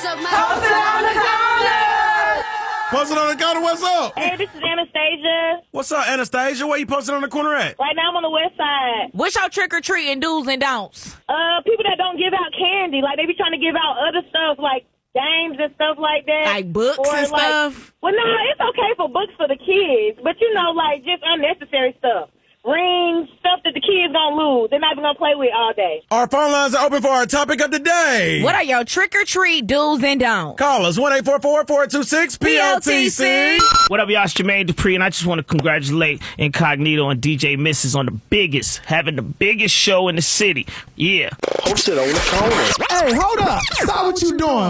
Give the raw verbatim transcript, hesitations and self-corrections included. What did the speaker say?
up, my Post it on the corner. Post it on the corner, what's up? Hey, this is Anastasia. What's up, Anastasia? Where you posted on the corner at? Right now I'm on the west side. What's your trick-or-treating do's and don'ts? Uh, people that don't give out candy. Like, they be trying to give out other stuff, like games and stuff like that. Like books or and like, stuff? Well, no, it's okay for books for the kids. But, you know, like, just unnecessary stuff. Rings, stuff that the kids gonna lose. They're not even gonna play with all day. Our phone lines are open for our topic of the day. What are your trick-or-treat do's and don'ts? Call us, one eight four four, four two six, P L T C. What up, y'all? It's Jermaine Dupri, and I just want to congratulate Incognito and D J Missus on the biggest, having the biggest show in the city. Yeah. Post it on the corner. Hey, hold up. Stop what you doing.